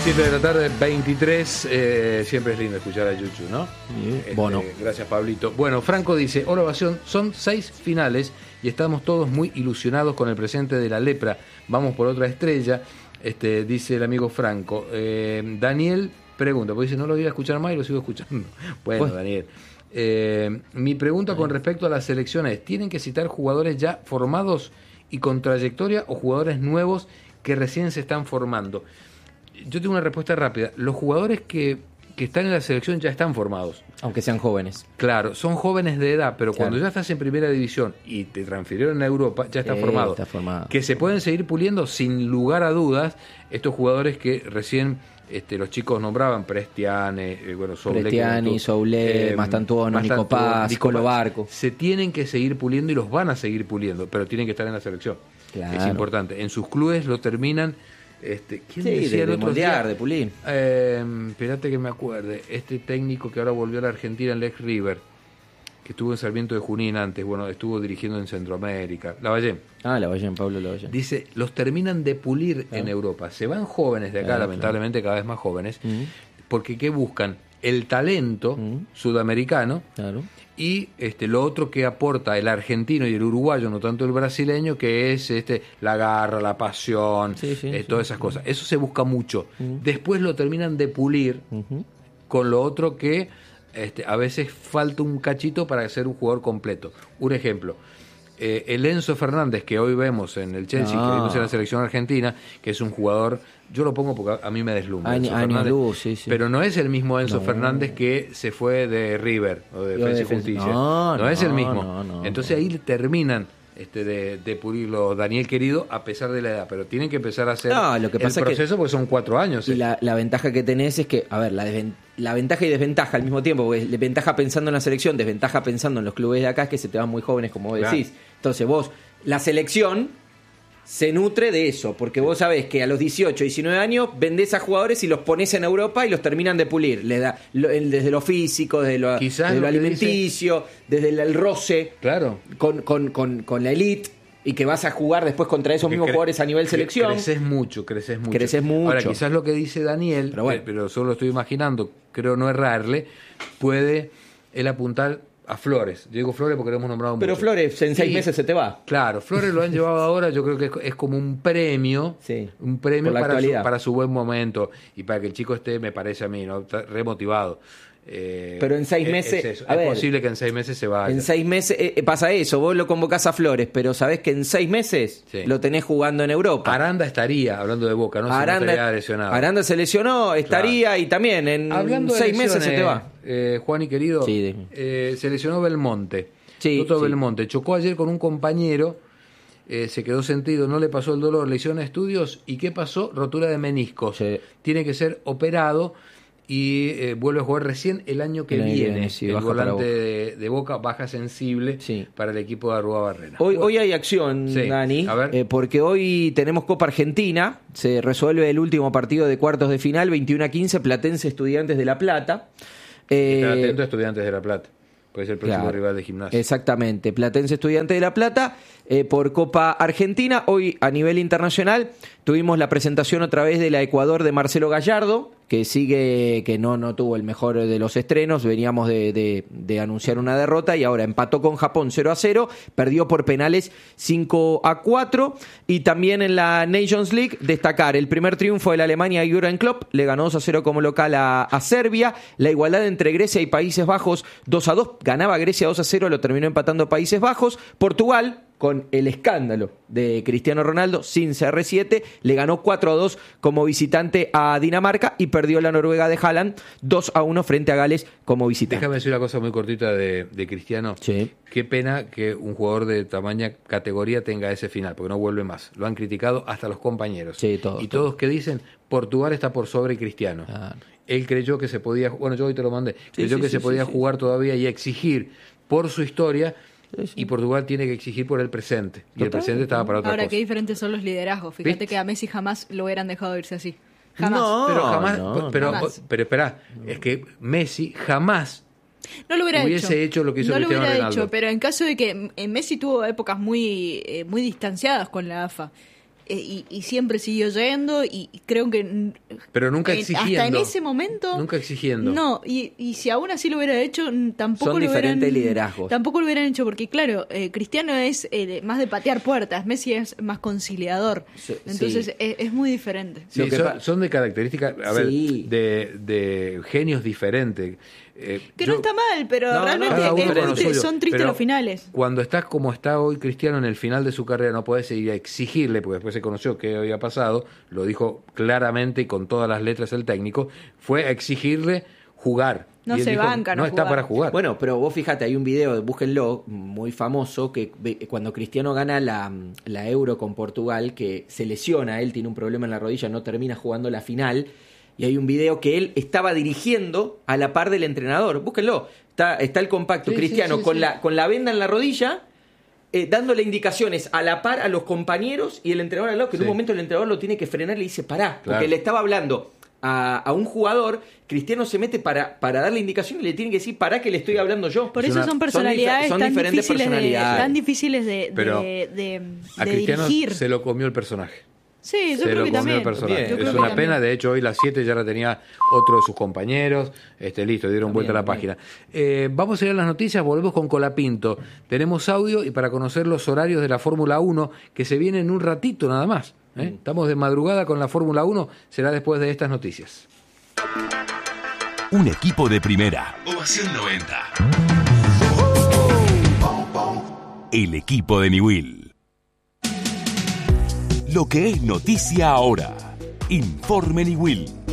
7 de la tarde, 23. Siempre es lindo escuchar a Yuchu, ¿no? Bueno. Gracias, Pablito. Bueno, Franco dice: hola, Ovación, son 6 finales y estamos todos muy ilusionados con el presente de la lepra. Vamos por otra estrella, dice el amigo Franco. Daniel pregunta, porque dice: no lo voy a escuchar más y lo sigo escuchando. Bueno, Daniel. Mi pregunta con respecto a las selecciones: ¿tienen que citar jugadores ya formados y con trayectoria o jugadores nuevos que recién se están formando? Yo tengo una respuesta rápida. Los jugadores que están en la selección ya están formados. Aunque sean jóvenes. Claro, son jóvenes de edad, pero cuando ya estás en primera división y te transfirieron a Europa, ya está formado. Está formado. Que se pueden seguir puliendo sin lugar a dudas estos jugadores que recién los chicos nombraban: Prestiani, Soule, Mastantuono, Nico Paz, Colo Barco. Se tienen que seguir puliendo y los van a seguir puliendo, pero tienen que estar en la selección. Claro. Es importante. En sus clubes lo terminan. ¿Quién decía de moldear, de pulir. Espérate que me acuerde. Este técnico que ahora volvió a la Argentina, el ex River, que estuvo en Sarmiento de Junín antes, estuvo dirigiendo en Centroamérica. Lavallén. Pablo Lavallén. Dice: los terminan de pulir en Europa. Se van jóvenes de acá, lamentablemente cada vez más jóvenes, porque ¿qué buscan? El talento sudamericano. Claro. Y lo otro que aporta el argentino y el uruguayo, no tanto el brasileño, que es la garra, la pasión, todas esas cosas. Eso se busca mucho. Después lo terminan de pulir con lo otro que a veces falta un cachito para ser un jugador completo. Un ejemplo: el Enzo Fernández, que hoy vemos en el Chelsea, que vimos en la selección argentina, que es un jugador, yo lo pongo porque a mí me deslumbra, pero no es el mismo Enzo Fernández que se fue de River o de Defensa y Justicia. No es el mismo. Entonces ahí terminan de pulirlo, Daniel querido, a pesar de la edad, pero tienen que empezar a hacer lo que pasa el proceso porque son 4 años. Y la ventaja que tenés es que, la ventaja y desventaja al mismo tiempo, porque ventaja pensando en la selección, desventaja pensando en los clubes de acá, es que se te van muy jóvenes, como vos decís. Entonces la selección se nutre de eso, porque vos sabés que a los 18, 19 años vendés a jugadores y los ponés en Europa y los terminan de pulir. Les da desde lo físico, desde lo alimenticio, desde el roce, con la elite, y que vas a jugar después contra esos mismos jugadores a nivel selección. Creces mucho. Ahora, quizás lo que dice Daniel, pero solo lo estoy imaginando, creo no errarle, puede él apuntar a Flores. Yo digo Flores porque lo hemos nombrado mucho. Pero Flores en 6 meses se te va. Claro, Flores lo han llevado ahora, yo creo que es como un premio para su buen momento y para que el chico esté, me parece a mí, ¿no? Está remotivado. Pero en 6 meses es posible que en 6 meses se vaya. En 6 meses pasa eso. Vos lo convocás a Flores, pero sabés que en 6 meses lo tenés jugando en Europa. Aranda estaría, hablando de Boca, ¿no? Estaría lesionado. Aranda se lesionó, estaría, y también en 6 meses se te va. Juan y querido, se lesionó Belmonte. Belmonte chocó ayer con un compañero, se quedó sentido, no le pasó el dolor, le hicieron estudios y ¿qué pasó? Rotura de meniscos. Tiene que ser operado. Y vuelve a jugar recién el año que viene. El volante de Boca, baja sensible para el equipo de Arruabarrena. Hoy hay acción, Dani, porque hoy tenemos Copa Argentina. Se resuelve el último partido de cuartos de final, 21-15, Platense Estudiantes de La Plata. Están atentos a Estudiantes de La Plata. Puede ser el próximo rival de Gimnasia. Exactamente. Platense Estudiantes de La Plata por Copa Argentina. Hoy, a nivel internacional, tuvimos la presentación otra vez de la Ecuador de Marcelo Gallardo, que sigue, que no tuvo el mejor de los estrenos. Veníamos de anunciar una derrota y ahora empató con Japón 0-0, perdió por penales 5-4. Y también en la Nations League, destacar el primer triunfo de la Alemania Jürgen Klopp, le ganó 2-0 como local a Serbia. La igualdad entre Grecia y Países Bajos, 2-2, ganaba Grecia 2-0, lo terminó empatando Países Bajos. Portugal, con el escándalo de Cristiano Ronaldo, sin CR7, le ganó 4-2 como visitante a Dinamarca y perdió la Noruega de Haaland 2-1 frente a Gales como visitante. Déjame decir una cosa muy cortita de Cristiano. Qué pena que un jugador de tamaña categoría tenga ese final, porque no vuelve más. Lo han criticado hasta los compañeros. Todos que dicen, Portugal está por sobre Cristiano. Él creyó que se podía, yo hoy te lo mandé, creyó que se podía jugar todavía y exigir por su historia. Y Portugal tiene que exigir por el presente. Y el presente estaba para otra cosa. Ahora, qué diferentes son los liderazgos. Fíjate que a Messi jamás lo hubieran dejado irse así. Jamás. Pero espera, es que Messi jamás no lo hubiese hecho lo que hizo Cristiano Ronaldo. No lo hubiera hecho, pero en caso de que Messi tuvo épocas muy distanciadas con la AFA. y siempre siguió yendo y creo que... Pero nunca exigiendo. Hasta en ese momento... Nunca exigiendo. No, y si aún así lo hubiera hecho, tampoco Son lo hubieran... diferentes liderazgos. Tampoco lo hubieran hecho, porque claro, Cristiano es más de patear puertas, Messi es más conciliador. Entonces es muy diferente. Sí, son de características, a ver, Sí. de genios diferentes. Que no está mal, pero realmente son tristes los finales. Cuando estás como está hoy Cristiano en el final de su carrera, no podés ir a exigirle, porque después se conoció qué había pasado, lo dijo claramente y con todas las letras el técnico, fue a exigirle jugar. No y se dijo, banca, no está para jugar. Bueno, pero vos fíjate, hay un video, búsquenlo, muy famoso, que cuando Cristiano gana la Euro con Portugal, que se lesiona, él tiene un problema en la rodilla, no termina jugando la final, y hay un video que él estaba dirigiendo a la par del entrenador. Búsquenlo, está el compacto, sí, Cristiano, con la venda en la rodilla, dándole indicaciones a la par a los compañeros y el entrenador al lado, que en un momento el entrenador lo tiene que frenar y le dice pará, porque le estaba hablando a un jugador. Cristiano se mete para darle indicación y le tiene que decir pará que le estoy hablando yo. Por eso son personalidades son tan diferentes personalidades. tan difíciles de a Cristiano dirigir. se lo comió el personaje. Sí, yo creo que también. Es una pena, de hecho hoy a las 7 ya la tenía otro de sus compañeros, listo, dieron vuelta a la página. Vamos a ir a las noticias, volvemos con Colapinto. Tenemos audio y para conocer los horarios de la Fórmula 1, que se viene en un ratito nada más. Estamos de madrugada con la Fórmula 1, será después de estas noticias. Un equipo de primera. Ovación 90. El equipo de Newell. Lo que es noticia ahora. Informe Newell.